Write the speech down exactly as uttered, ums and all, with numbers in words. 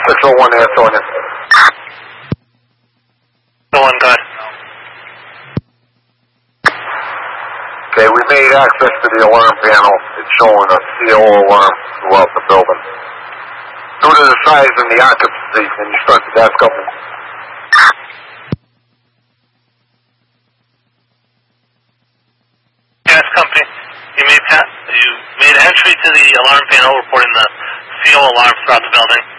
six oh one Antonia. The one guy. Okay, we made access to the alarm panel. It's showing a C O alarm throughout the building. Due to the size and the occupancy, can you start the gas company? Gas company, you made, you made entry to the alarm panel reporting the C O alarm throughout the building.